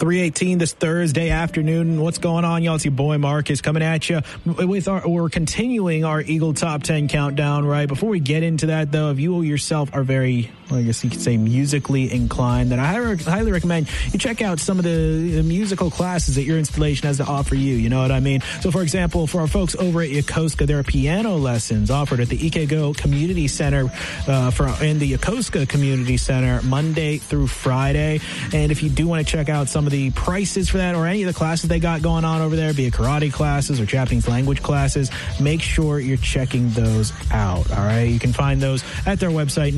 3:18 this Thursday afternoon. What's going on, y'all? It's your boy Marcus coming at you with we're continuing our Eagle Top 10 countdown, right? Before we get into that, though, if you yourself are very, well, I guess you could say musically inclined, then I highly recommend you check out some of the musical classes that your installation has to offer you. You know what I mean? So, for example, for our folks over at Yokosuka, there are piano lessons offered at the Ikego Community Center in the Yokosuka Community Center Monday through Friday. And if you do want to check out some of the prices for that or any of the classes they got going on over there, be it karate classes or Japanese language classes, make sure you're checking those out. All right. You can find those at their website,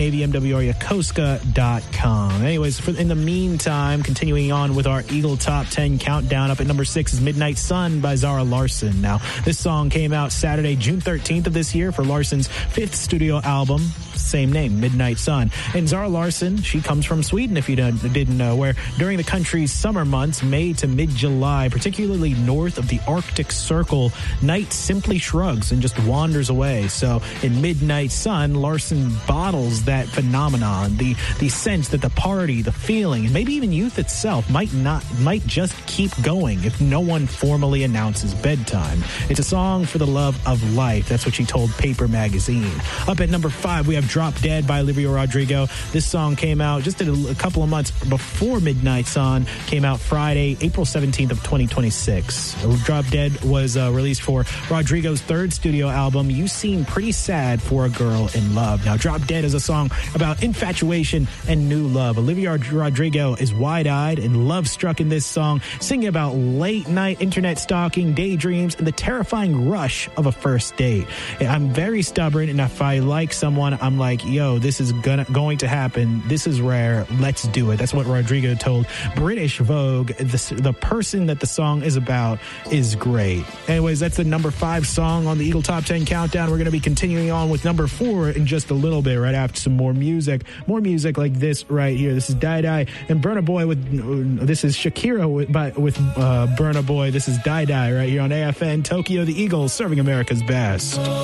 NavyMWRYokosuka.com. Anyways, in the meantime, continuing on with our Eagle Top 10 countdown, up at number 6 is Midnight Sun by Zara Larsson. Now, this song came out Saturday, June 13th of this year for Larsson's 5th studio album, same name, Midnight Sun. And Zara Larsson, she comes from Sweden, if you didn't know, where during the country's summer months, May to mid-July, particularly north of the Arctic Circle, night simply shrugs and just wanders away. So in Midnight Sun, Larsson bottles that phenomenon, the sense that the party, the feeling, and maybe even youth itself might just keep going if no one formally announces bedtime. It's a song for the love of life. That's what she told Paper Magazine. Up at number 5, we have Drop Dead by Olivia Rodrigo. This song came out just a couple of months before Midnight Sun, came out Friday, April 17th of 2026. Drop Dead was released for Rodrigo's 3rd studio album, You Seem Pretty Sad for a Girl in Love. Now, Drop Dead is a song about infatuation and new love. Olivia Rodrigo is wide-eyed and love-struck in this song, singing about late-night internet stalking, daydreams, and the terrifying rush of a first date. I'm very stubborn, and if I like someone, I'm like, yo, this is going to happen. This is rare. Let's do it. That's what Rodrigo told British Vogue. The person that the song is about is great. Anyways, that's the number 5 song on the Eagle Top 10 countdown. We're going to be continuing on with number 4 in just a little bit, right after some more music. More music like this right here. This is Die Die and Burna Boy this is Shakira with Burna Boy. This is Die Die right here on AFN Tokyo, the Eagles serving America's best.